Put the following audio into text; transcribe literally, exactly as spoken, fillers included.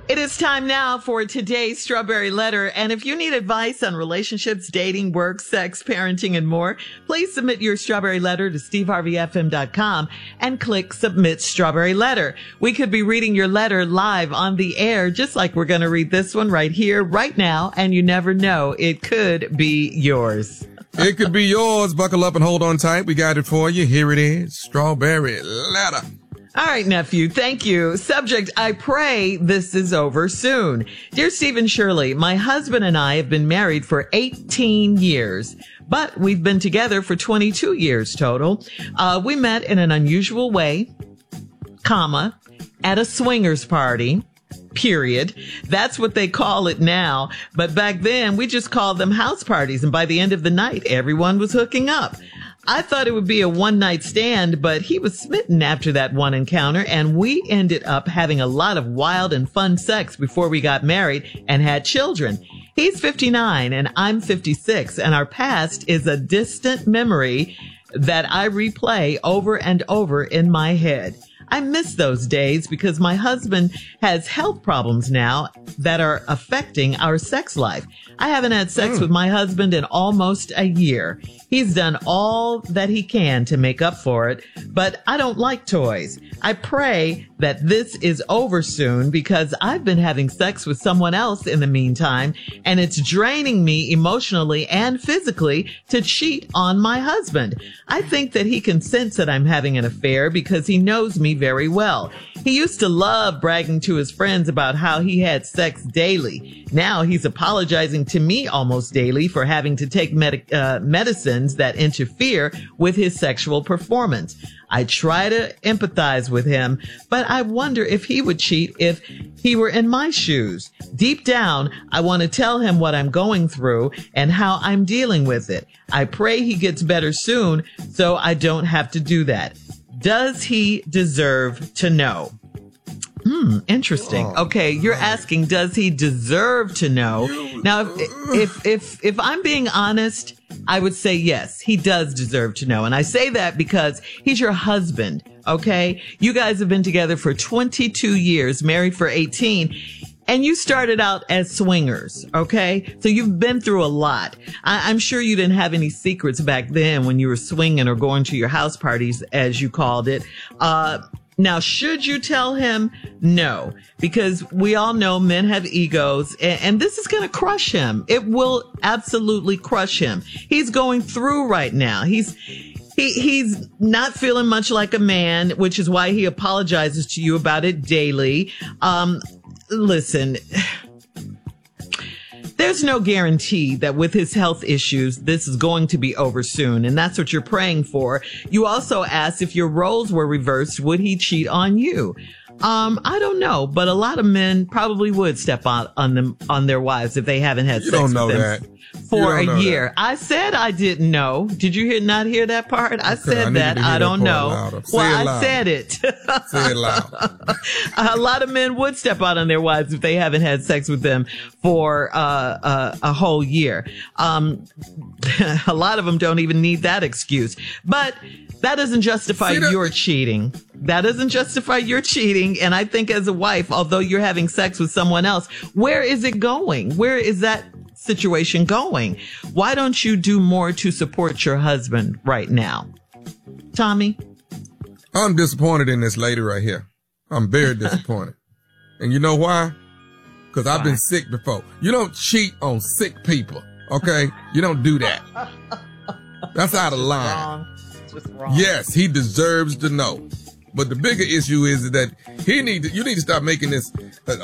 It is time now for today's Strawberry Letter. And if you need advice on relationships, dating, work, sex, parenting, and more, please submit your Strawberry Letter to steve harvey f m dot com and click Submit Strawberry Letter. We could be reading your letter live on the air, just like we're going to read this one right here, right now. And you never know, it could be yours. It could be yours. Buckle up and hold on tight. We got it for you. Here it is. Strawberry Letter. All right, nephew. Thank you. Subject, I pray this is over soon. Dear Stephen Shirley, my husband and I have been married for eighteen years, but we've been together for twenty-two years total. Uh, we met in an unusual way, comma, at a swingers party. Period. That's what they call it now. But back then, we just called them house parties. And by the end of the night, everyone was hooking up. I thought it would be a one-night stand, but he was smitten after that one encounter, and we ended up having a lot of wild and fun sex before we got married and had children. He's fifty-nine and I'm fifty-six, and our past is a distant memory that I replay over and over in my head. I miss those days because my husband has health problems now that are affecting our sex life. I haven't had sex mm. with my husband in almost a year. He's done all that he can to make up for it, but I don't like toys. I pray that this is over soon because I've been having sex with someone else in the meantime, and it's draining me emotionally and physically to cheat on my husband. I think that he can sense that I'm having an affair because he knows me very well. He used to love bragging to his friends about how he had sex daily. Now he's apologizing to me almost daily for having to take med- uh, medicines that interfere with his sexual performance. I try to empathize with him, but I wonder if he would cheat if he were in my shoes. Deep down, I want to tell him what I'm going through and how I'm dealing with it. I pray he gets better soon so I don't have to do that. Does he deserve to know? Hmm, interesting. Okay, you're asking, does he deserve to know? Now, if, if, if, if I'm being honest, I would say yes, he does deserve to know. And I say that because he's your husband, okay? You guys have been together for twenty-two years, married for eighteen. And you started out as swingers, okay? So you've been through a lot. I- I'm sure you didn't have any secrets back then when you were swinging or going to your house parties, as you called it. Uh, now, should you tell him? No, because we all know men have egos, and, and this is going to crush him. It will absolutely crush him. He's going through right now. He's He, he's not feeling much like a man, which is why he apologizes to you about it daily. Um, listen, there's no guarantee that with his health issues, this is going to be over soon. And that's what you're praying for. You also asked if your roles were reversed, would he cheat on you? Um, I don't know, but a lot of men probably would step on, on them, on their wives if they haven't had you sex don't know with them. that. For a year. That. I said I didn't know. Did you hear, not hear that part? I okay, said I that. I don't know. Well, I said it. Say it loud. A lot of men would step out on their wives if they haven't had sex with them for uh, uh, a whole year. Um, a lot of them don't even need that excuse. But that doesn't justify See, your cheating. That doesn't justify your cheating. And I think as a wife, although you're having sex with someone else, where is it going? Where is that situation going? Why don't you do more to support your husband right now? Tommy? I'm disappointed in this lady right here. I'm very disappointed. And you know why? Because I've been sick before. You don't cheat on sick people, okay? You don't do that. That's out of line. Wrong. Just wrong. Yes, he deserves to know. But the bigger issue is that he need to, you need to stop making this uh,